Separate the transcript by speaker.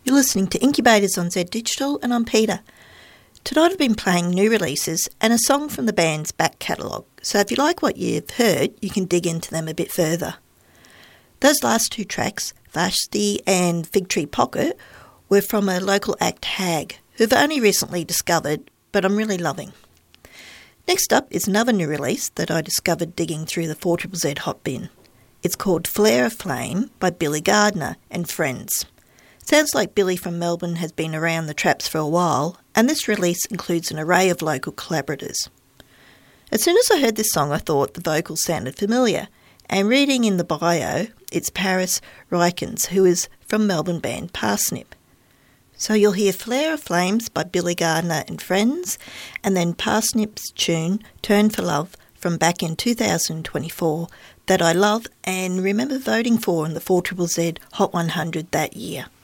Speaker 1: You're listening to Incubators on Z Digital, and I'm Peter. Tonight I've been playing new releases and a song from the band's back catalogue, so if you like what you've heard, you can dig into them a bit further. Those last two tracks, Vashti and Fig Tree Pocket, were from a local act, Hag, who've only recently discovered, but I'm really loving. Next up is another new release that I discovered digging through the 4ZZZ Hot Bin. It's called Flare of Flame by Billy Gardner and Friends. Sounds like Billy from Melbourne has been around the traps for a while, and this release includes an array of local collaborators. As soon as I heard this song, I thought the vocals sounded familiar, and reading in the bio, it's Paris Rykins, who is from Melbourne band Parsnip. So you'll hear Flare of Flames by Billy Gardner and Friends, and then Parsnip's tune, Turn for Love, from back in 2024, that I love and remember voting for in the 4ZZZ Hot 100 that year.